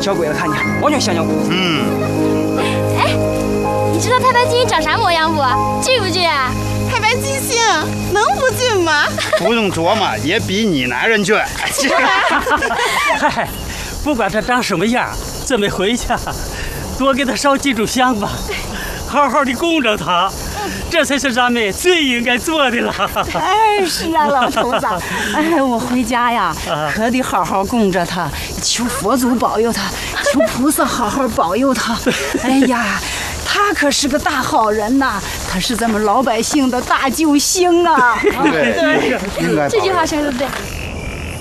小鬼子看见，完全想象不到。 哎，你知道太白金星长啥模样不？俊不俊啊？ 太白金星能不俊吗？ 不用琢磨，也比你男人俊。 嗨，不管他长什么样，咱们回家多给他烧几炷香吧，好好的供着他，这才是咱们最应该做的了。 哎，是啊，老头子，哎，我回家呀，可得好好供着他，求佛祖保佑他，求菩萨好好保佑他。哎呀，他可是个大好人呐，他是咱们老百姓的大救星啊！ 对，应该。 这句话说的对。